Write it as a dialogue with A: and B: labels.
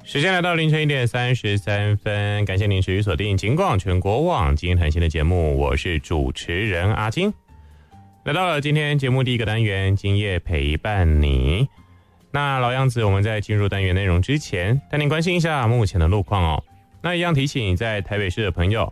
A: 时间来到凌晨1:33，感谢您持续锁定警广全国网今天谈心的节目，我是主持人阿金。来到了今天节目第一个单元，今夜陪伴你。那老样子，我们在进入单元内容之前，带您关心一下目前的路况哦。那一样提醒在台北市的朋友，